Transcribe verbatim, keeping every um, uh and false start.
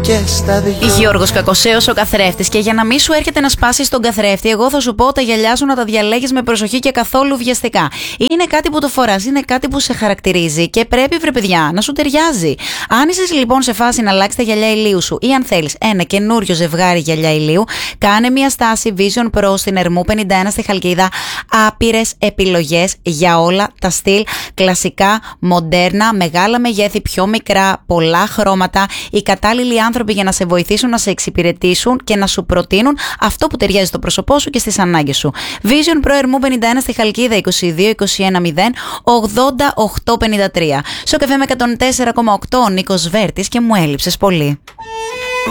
και στα δυο. Γιώργος Κακοσέος, ο καθρέφτης. Και για να μην σου έρχεται να σπάσεις τον καθρέφτη, εγώ θα σου πω τα γυαλιά σου να τα διαλέγεις με προσοχή και καθόλου βιαστικά. Είναι κάτι που το φοράς, είναι κάτι που σε χαρακτηρίζει και πρέπει, βρε παιδιά, να σου ταιριάζει. Αν είσαι λοιπόν σε φάση να αλλάξει τα γυαλιά ηλίου σου ή αν θέλεις ένα καινούριο ζευγάρι γυαλιά ηλίου, κάνε μια στάση Vision Pro στην Ερμού πενήντα ένα στη Χαλκίδα. Άπειρες επιλογές για όλα τα στυλ, κλασικά, μοντέρνα, μεγάλα μεγέθη, πιο μικρά, πολλά χρώματα. Οι κατάλληλοι άνθρωποι για να σε βοηθήσουν να σε εξυπηρετήσουν και να σου προτείνουν αυτό που ταιριάζει στο πρόσωπό σου και στις ανάγκες σου. Vision Pro Ερμού πενήντα ένα στη Χαλκίδα, είκοσι δύο είκοσι ένα μηδέν ογδόντα οκτώ πενήντα τρία. Στο καφέ με εκατόν τέσσερα κόμμα οκτώ, ο Νίκος Βέρτης, και μου έλειψες πολύ.